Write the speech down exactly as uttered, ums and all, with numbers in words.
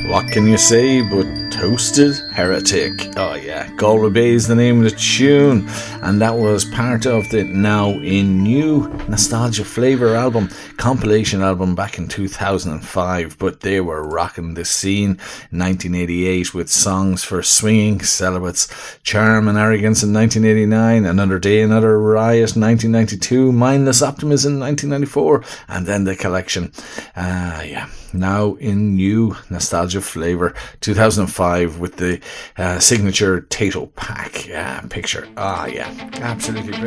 What can you say but Toasted Heretic? Oh yeah, Galway Bay is the name of the tune, and that was part of the Now in New Nostalgia Flavour album, compilation album back in two thousand five, but they were rocking the scene in nineteen eighty-eight with songs for swinging celibates, Charm and Arrogance in nineteen eighty-nine, Another Day, Another Riot nineteen ninety-two, Mindless Optimism nineteen ninety-four, and then the collection, ah uh, yeah, Now in New Nostalgia Flavour two thousand five with the uh, signature Tato Pack uh, picture. Ah, yeah, absolutely great.